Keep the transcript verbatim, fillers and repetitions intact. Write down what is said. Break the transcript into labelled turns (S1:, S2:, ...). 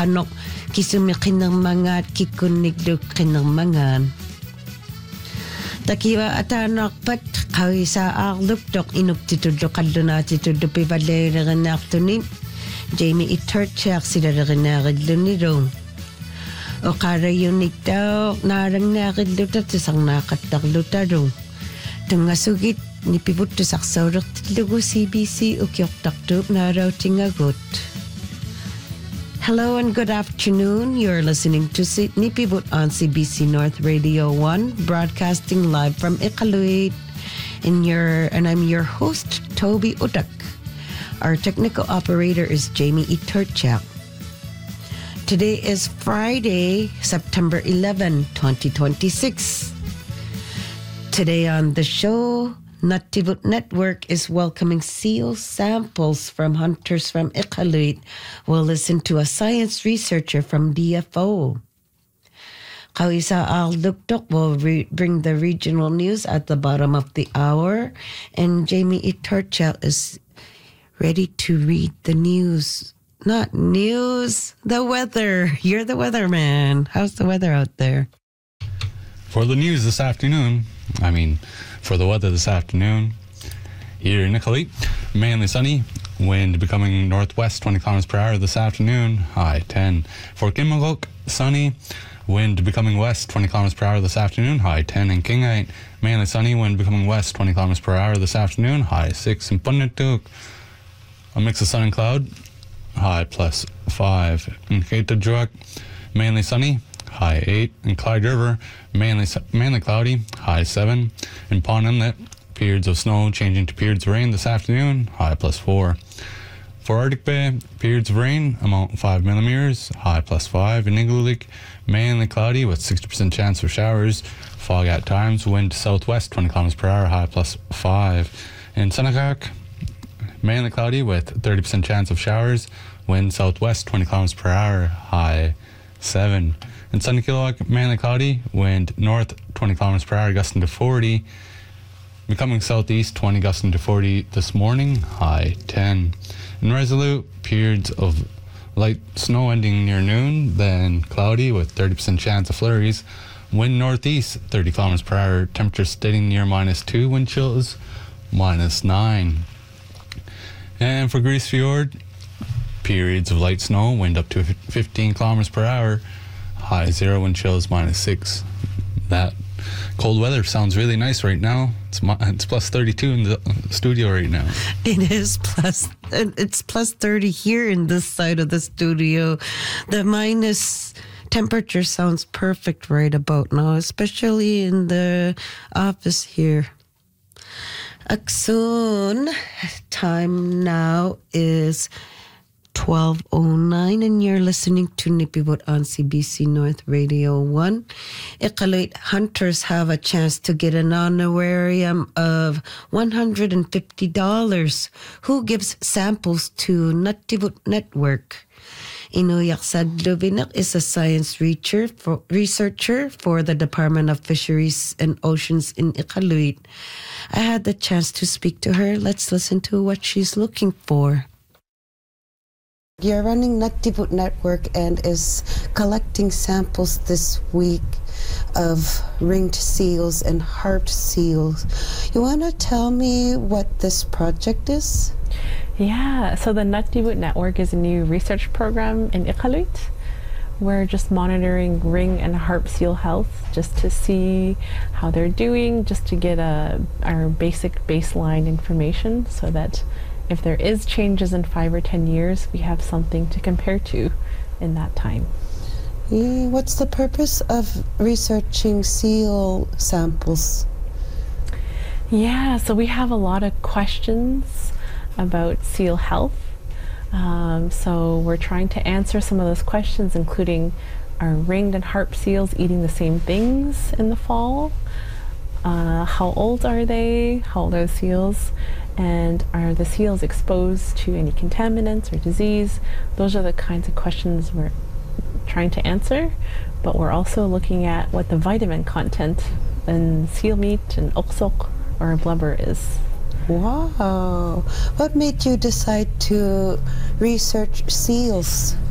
S1: kanok kisumi kinarmangaat kikunnikduk kinarmangaan. Takiwa atanarpat qawisa aarluptoq inuktitullu qallunaatitullu pivalleerinernaartunin Jamie Iturchak silalerinaarillunnilung. Oqarayunittao naarangnaaqilluta tisarnaaqattarlutalu. Tungasugit nipivuttusarsaulерtillugu C B C ukiortartuup naarautingagut. Hello and good afternoon. You're listening to Nipibut on C B C North Radio one, broadcasting live from Iqaluit. And, your, and I'm your host, Toby Udak. Our technical operator is Jamie Iturchak. Today is Friday, September eleventh, twenty twenty-six. Today on the show, Nativut Network is welcoming seal samples from hunters from Iqaluit. We'll listen to a science researcher from D F O. Qawisa Aarluptoq will re- bring the regional news at the bottom of the hour. And Jamie Iturchak is ready to read the news. Not news, the weather. You're the weatherman. How's the weather out there?
S2: For the news this afternoon, I mean, for the weather this afternoon, here in Iqaluit, mainly sunny, wind becoming northwest twenty kilometers per hour this afternoon, high ten. For Kimagok, sunny, wind becoming west twenty kilometers per hour this afternoon, high ten. In Kingite, mainly sunny, wind becoming west twenty kilometers per hour this afternoon, high six. In Punnatuk, a mix of sun and cloud, high plus five. In Kaitajuak, mainly sunny, high eight. In Clyde River, mainly mainly cloudy, high seven. In Pond Inlet, periods of snow changing to periods of rain this afternoon, high plus four. For Arctic Bay, periods of rain, amount five millimeters, high plus five. In Igloolik, mainly cloudy with sixty percent chance for showers, fog at times, wind southwest twenty kilometers per hour, high plus five. In Senakak, mainly cloudy with thirty percent chance of showers, wind southwest twenty kilometers per hour, high seven. In Sunnykilowack, mainly cloudy, wind north twenty kilometers per hour, gusting to forty. Becoming southeast twenty, gusting to forty this morning, high ten. In Resolute, periods of light snow ending near noon, then cloudy with thirty percent chance of flurries. Wind northeast thirty kilometers per hour, temperature staying near minus two, wind chills minus nine. And for Grise Fjord, periods of light snow, wind up to fifteen kilometers per hour, high zero, wind chills minus six. That cold weather sounds really nice right now. It's it's plus thirty-two in the studio right now.
S1: It is plus, it's plus thirty here in this side of the studio. The minus temperature sounds perfect right about now, especially in the office here. Aksun, time now is twelve oh nine, and you're listening to Nipibut on C B C North Radio one. Iqaluit hunters have a chance to get an honorarium of one hundred fifty dollars. Who gives samples to Nativut Network? Inuyak Sadlubinak is a science researcher for, researcher for the Department of Fisheries and Oceans in Iqaluit. I had the chance to speak to her. Let's listen to what she's looking for. You're running Nativut Network and is collecting samples this week of ringed seals and harp seals. You want to tell me what this project is?
S3: Yeah, so the Nativut Network is a new research program in Iqaluit. We're just monitoring ring and harp seal health just to see how they're doing, just to get a, our basic baseline information so that if there is changes in five or ten years, we have something to compare to in that time.
S1: Yeah, what's the purpose of researching seal samples?
S3: Yeah, so we have a lot of questions about seal health. Um, so we're trying to answer some of those questions, including, are ringed and harp seals eating the same things in the fall? Uh, how old are they? How old are the seals? And are the seals exposed to any contaminants or disease? Those are the kinds of questions we're trying to answer, but we're also looking at what the vitamin content in seal meat and oksok or blubber is.
S1: Wow. What made you decide to research seals?